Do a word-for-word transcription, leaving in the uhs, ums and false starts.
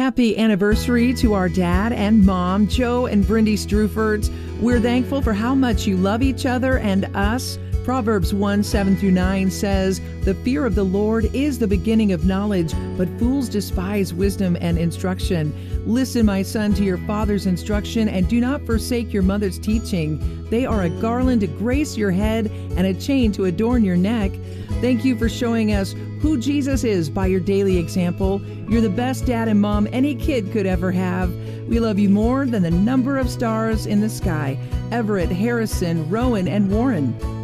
Happy anniversary to our dad and mom, Joe and Brindy Strufert. We're thankful for how much you love each other and us. Proverbs one, seven through nine says, "The fear of the Lord is the beginning of knowledge, but fools despise wisdom and instruction. Listen, my son, to your father's instruction, and do not forsake your mother's teaching. They are a garland to grace your head and a chain to adorn your neck." Thank you for showing us who Jesus is by your daily example. You're the best dad and mom any kid could ever have. We love you more than the number of stars in the sky. Everett, Harrison, Rowan, and Warren.